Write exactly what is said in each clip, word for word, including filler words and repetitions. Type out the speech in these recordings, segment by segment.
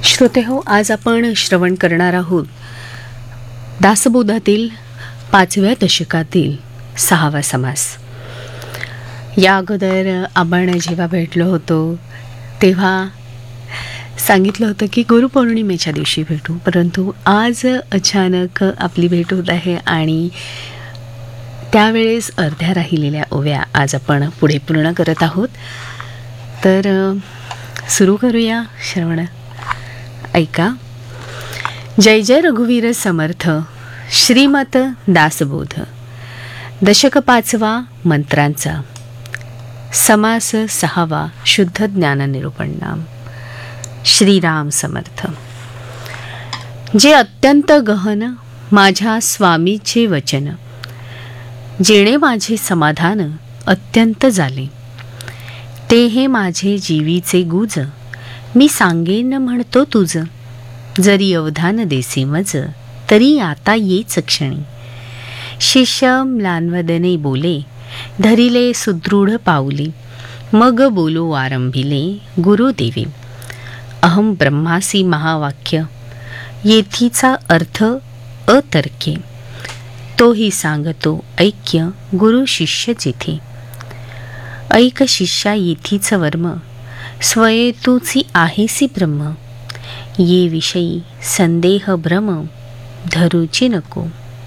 श्रोते हो, आज आपण श्रवण करणार आहोत दासबोधातील पाचव्या दशकातील सहावा समास. या अगोदर आपण जेव्हा भेटलो होतो तेव्हा सांगितलं होतं की गुरुपौर्णिमेच्या दिवशी भेटू, परंतु आज अचानक आपली भेट होत आहे आणि त्यावेळेस अर्ध्या राहिलेल्या ओव्या आज आपण पुढे पूर्ण करत आहोत. तर सुरू करूया श्रवण. ऐका. जय जय रघुवीर समर्थ. श्रीमत दासबोध. दशक पाचवा मंत्रांचा. समास सहावा. शुद्ध ज्ञान निरूपण नाम. श्रीराम समर्थ. जे अत्यंत गहन माझ्या स्वामीचे वचन, जेणे माझे समाधान अत्यंत झाले, ते हे माझे जीवीचे गुज, मी सांगेन म्हणतो तुझ. जरी अवधान देसे मज, तरी आता येच क्षणी. शिष्य म्लानवदने बोले, धरिले सुदृढ पाऊले, मग बोलो आरंभिले गुरुदेवी. अहम ब्रह्मासी महावाक्य, येथीचा अर्थ अतर्क्य, तोही सांगतो ऐक्य गुरु शिष्य जेथे. ऐक शिष्या येथीच वर्म, स्वये तूची आहेसी ब्रह्म. ये विषयी संदेह भ्रम, धरूची नको.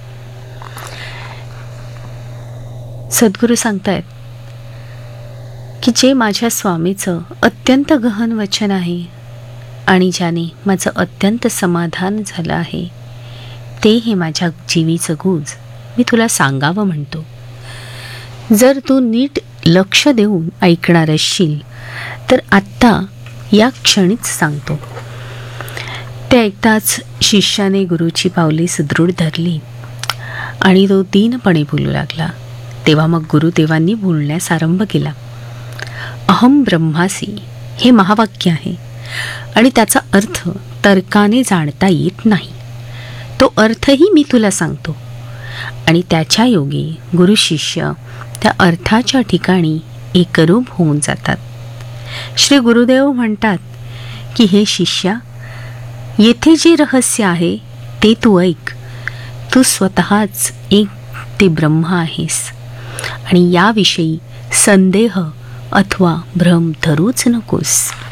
सद्गुरू सांगतायत की जे माझ्या स्वामीचं अत्यंत गहन वचन आहे आणि ज्याने माझं अत्यंत समाधान झालं आहे, ते हे माझ्या जीवीचं गुज मी तुला सांगावं म्हणतो. जर तू नीट लक्ष देऊन ऐकणार असशील तर आत्ता या क्षणीच सांगतो. ते ऐकताच शिष्याने गुरुची पावले सुदृढ धरली आणि तो दीनपणे बोलू लागला. तेव्हा मग गुरुदेवांनी बोलण्यास आरंभ केला. अहम ब्रह्मासी हे महावाक्य आहे आणि त्याचा अर्थ तर्काने जाणता येत नाही. तो अर्थही मी तुला सांगतो आणि त्याच्या योगी गुरु शिष्य त्या अर्थाच्या ठिकाणी एकरूप होऊन जातात. श्री गुरुदेव म्हणतात की हे शिष्या, येथे जे रहस्य आहे ते तू ऐक. तू स्वतःच एक ते ब्रह्म आहेस आणि याविषयी संदेह अथवा भ्रम धरूच नकोस.